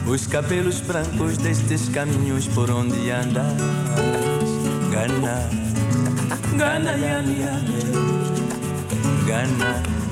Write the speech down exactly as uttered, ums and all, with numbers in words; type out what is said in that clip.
os cabelos brancos destes caminhos por onde andas. Gana, Gana, Gana, Gana, Gana.